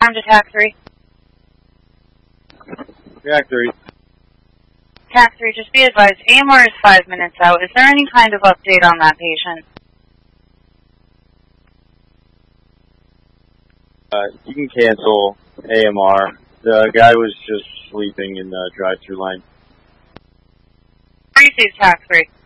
Time to TAC 3. TAC 3. TAC 3, just be advised, AMR is 5 minutes out. Is there any kind of update on that patient? You can cancel AMR. The guy was just sleeping in the drive-through line. Receive TAC 3.